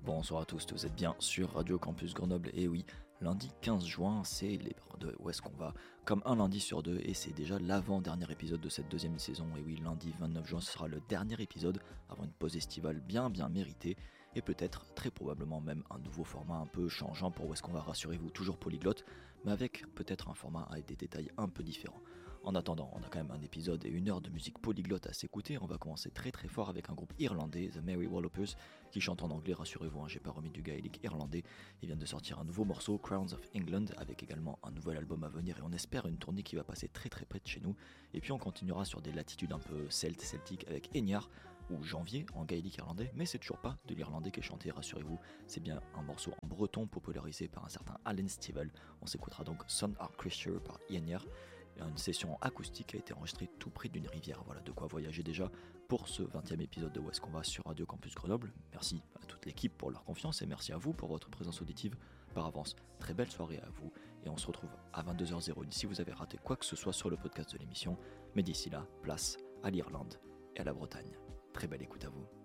Bonsoir à tous, vous êtes bien sur Radio Campus Grenoble, et oui, lundi 15 juin, c'est l'heure de Où est-ce qu'on va, comme un lundi sur deux, et c'est déjà l'avant-dernier épisode de cette deuxième saison, et oui, lundi 29 juin, ce sera le dernier épisode, avant une pause estivale bien méritée, et peut-être, très probablement même, un nouveau format un peu changeant pour Où est-ce qu'on va, rassurez-vous, toujours polyglotte, mais avec peut-être un format avec des détails un peu différents. En attendant, on a quand même un épisode et une heure de musique polyglotte à s'écouter. On va commencer très fort avec un groupe irlandais, The Merry Wallopers, qui chante en anglais, rassurez-vous, j'ai pas remis du gaélique irlandais. Ils viennent de sortir un nouveau morceau, Crowns of England, avec également un nouvel album à venir, et on espère une tournée qui va passer très près de chez nous. Et puis on continuera sur des latitudes un peu celtiques avec Eniar, ou janvier en gaélique irlandais, mais c'est toujours pas de l'irlandais qui est chanté, rassurez-vous, c'est bien un morceau en breton popularisé par un certain Alan Stivell. On s'écoutera donc Son Are Creature par Eniar. Une session acoustique a été enregistrée tout près d'une rivière, voilà de quoi voyager déjà pour ce 20e épisode de Où est-ce qu'on va sur Radio Campus Grenoble. Merci à toute l'équipe pour leur confiance et merci à vous pour votre présence auditive par avance. Très belle soirée à vous et on se retrouve à 22h01 si vous avez raté quoi que ce soit sur le podcast de l'émission. Mais d'ici là, place à l'Irlande et à la Bretagne. Très belle écoute à vous.